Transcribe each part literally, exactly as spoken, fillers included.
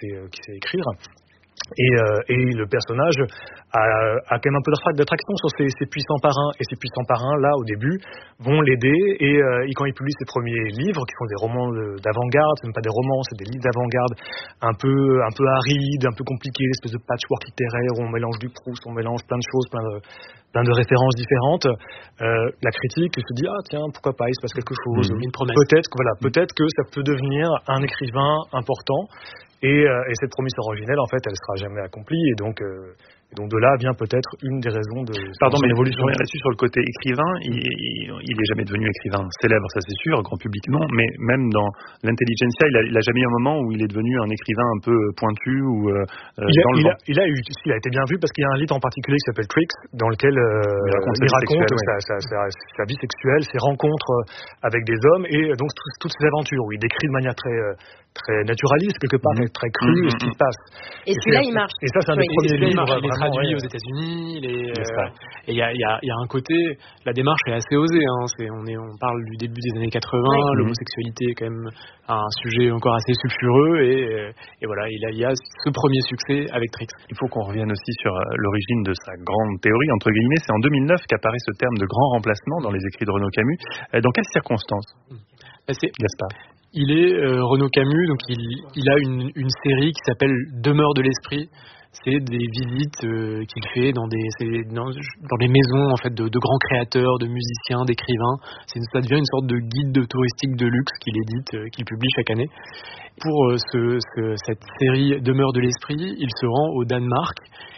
sait, euh, qui sait écrire. Et, euh, et le personnage a, a quand même un peu d'attraction sur ses, ses puissants parrains. Et ces puissants parrains, là, au début, vont l'aider. Et, euh, et quand il publie ses premiers livres, qui sont des romans de, d'avant-garde, c'est même pas des romans, c'est des livres d'avant-garde, un peu, un peu arides, un peu compliqués, une espèce de patchwork littéraire où on mélange du Proust, on mélange plein de choses, plein de, plein de références différentes. Euh, la critique se dit, ah tiens, pourquoi pas, il se passe quelque chose. Mmh, une promesse. Peut-être, voilà, peut-être que ça peut devenir un écrivain important. Et, euh, et cette promesse originelle, en fait, elle sera jamais accomplie. Et donc, euh, et donc de là vient peut-être une des raisons de Pardon, mais l'évolution. Là-dessus, sur le côté écrivain, il, il, il est jamais devenu écrivain célèbre, ça c'est sûr, grand public non. Mais même dans l'intelligentsia, il a, il a jamais eu un moment où il est devenu un écrivain un peu pointu ou euh, il, a, dans le il, vent. a, il a eu, il a été bien vu parce qu'il y a un livre en particulier qui s'appelle Tricks, dans lequel euh, il raconte, il raconte sexuelle, sa, ouais. sa, sa, sa vie sexuelle, ses rencontres avec des hommes et donc tout, toutes ses aventures où il décrit de manière très très naturaliste quelque part, mmh. très crue mmh. ce qui se passe. Et, et celui-là, il marche. Et ça, c'est un des oui, premiers livres. Il est traduit ouais. aux États-Unis. Il est, euh, et il y a, y, a, y a un côté, la démarche est assez osée. Hein, c'est, on, est, on parle du début des années quatre-vingts. Oui. L'homosexualité est quand même un sujet encore assez sulfureux. Et, et voilà, il y a, il y a ce premier succès avec Tricks. Il faut qu'on revienne aussi sur l'origine de sa grande théorie, entre guillemets. C'est en deux mille neuf qu'apparaît ce terme de grand remplacement dans les écrits de Renaud Camus. Dans quelles circonstances, c'est, Gaspard? Il est euh, Renaud Camus, donc il, il a une, une série qui s'appelle Demeure de l'esprit. C'est des visites euh, qu'il fait dans des c'est dans, dans les maisons en fait de, de grands créateurs, de musiciens, d'écrivains. C'est une, ça devient une sorte de guide de touristique de luxe qu'il édite, euh, qu'il publie chaque année. Pour euh, ce, ce, cette série Demeure de l'esprit, il se rend au Danemark.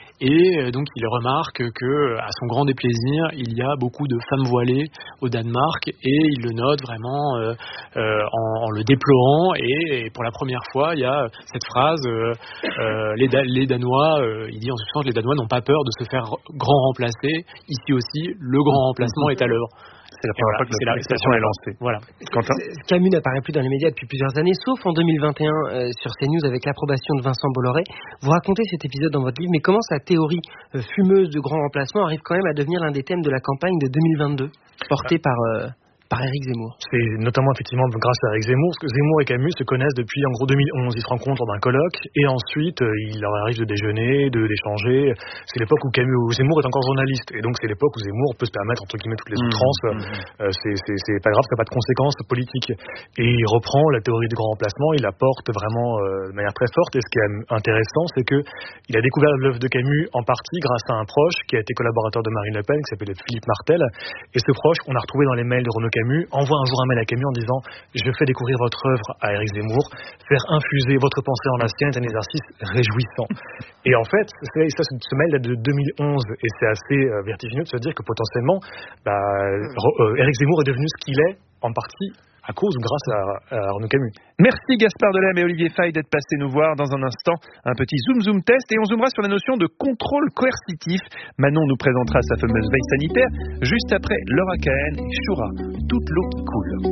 Et donc il remarque que, à son grand déplaisir, il y a beaucoup de femmes voilées au Danemark et il le note vraiment euh, euh, en, en le déplorant. Et, et pour la première fois, il y a cette phrase euh, euh, les, da- les Danois, euh, il dit en substance, les Danois n'ont pas peur de se faire grand remplacer. Ici aussi, le grand remplacement est à l'œuvre. C'est la première fois que la l'expression est lancée. Voilà. Quentin. Camus n'apparaît plus dans les médias depuis plusieurs années, sauf en deux mille vingt et un euh, sur CNews avec l'approbation de Vincent Bolloré. Vous racontez cet épisode dans votre livre, mais comment sa théorie euh, fumeuse de grand remplacement arrive quand même à devenir l'un des thèmes de la campagne de deux mille vingt-deux, porté par... Euh, par Éric Zemmour. C'est notamment effectivement grâce à Éric Zemmour, parce que Zemmour et Camus se connaissent depuis en gros deux mille onze. Ils se rencontrent dans un colloque et ensuite il leur arrive de déjeuner, de d'échanger. C'est l'époque où Camus, où Zemmour est encore journaliste et donc c'est l'époque où Zemmour peut se permettre entre guillemets toutes les outrances. Mmh, mmh. Euh, c'est, c'est, c'est pas grave, ça n'a pas de conséquences politiques. Et il reprend la théorie du grand remplacement, il la porte vraiment euh, de manière très forte. Et ce qui est intéressant, c'est que il a découvert l'œuvre de Camus en partie grâce à un proche qui a été collaborateur de Marine Le Pen, qui s'appelait Philippe Martel. Et ce proche, on a retrouvé dans les mails de Renaud Camus, envoie un jour un mail à Camus en disant je fais découvrir votre œuvre à Éric Zemmour, faire infuser votre pensée en la sienne est un exercice réjouissant. Et en fait, c'est, ça, ce mail date de deux mille onze et c'est assez euh, vertigineux de se dire que potentiellement bah, euh, Éric Zemmour est devenu ce qu'il est en partie à cause ou grâce à, à Renaud Camus. Merci Gaspard Delem et Olivier Faye d'être passés nous voir. Dans un instant, un petit zoom zoom test et on zoomera sur la notion de contrôle coercitif. Manon nous présentera sa fameuse veille sanitaire juste après Laura Cahen et Shura, toute l'eau qui coule.